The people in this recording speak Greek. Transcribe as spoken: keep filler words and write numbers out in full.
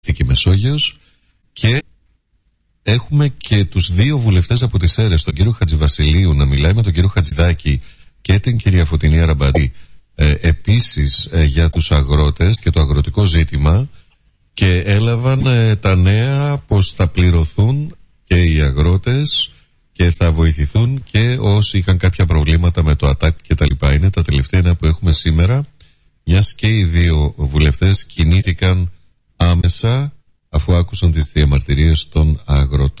η Μεσόγειος, και έχουμε και τους δύο βουλευτές από τις ΣΕΡΕΣ, τον κύριο Χατζηβασιλείου να μιλάει με τον κύριο Χατζηδάκη και την κυρία Φωτεινή Αραμπαντή, ε, επίσης ε, για τους αγρότες και το αγροτικό ζήτημα, και έλαβαν ε, τα νέα πως θα πληρωθούν και οι αγρότες και θα βοηθηθούν και όσοι είχαν κάποια προβλήματα με το ΑΤΑΚ και τα λοιπά. Είναι τα τελευταία νέα που έχουμε σήμερα, μιας και οι δύο βουλευτές κινήθηκαν άμεσα αφού άκουσαν τις διαμαρτυρίες των αγροτών.